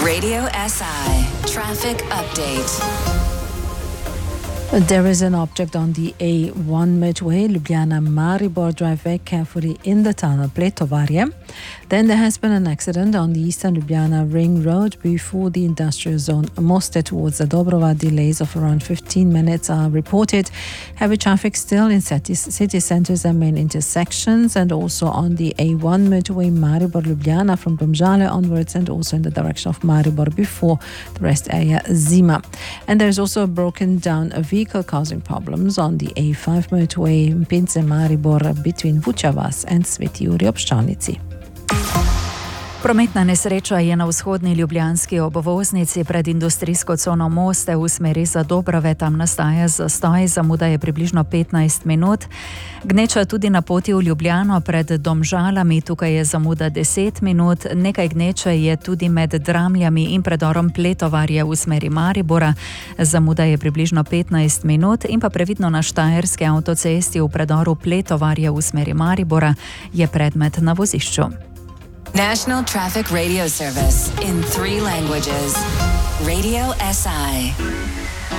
Radio SI Traffic Update. There is an object on the A1 Midway, Ljubljana-Maribor. Drive very carefully in the tunnel, Pletovarje. Then there has been an accident on the Eastern Ljubljana Ring Road before the industrial zone Moste towards the Dobrova. Delays of around 15 minutes are reported. Heavy traffic still in city centres and main intersections, and also on the A1 Midway, Maribor-Ljubljana from Domžale onwards, and also in the direction of Maribor before the rest area Zima. And there's also a broken down vehicle causing problems on the A5 Midway, Pince-Maribor between Vuča and Sveti Jurij ob Ščavnici. Prometna nesreča je na vzhodni ljubljanski obvoznici pred industrijsko cono Moste v smeri za Dobrove. Tam nastaja zastoj, zamuda je približno 15 minut. Gneča tudi na poti v Ljubljano pred Domžalami, tukaj je zamuda 10 minut. Nekaj gneče je tudi med Dramljami in predorom Pletovarje v smeri Maribora. Zamuda je približno 15 minut in pa previdno na Štajerski avtocesti v predoru Pletovarje v smeri Maribora je predmet na vozišču. National Traffic Radio Service in 3 languages. Radio SI.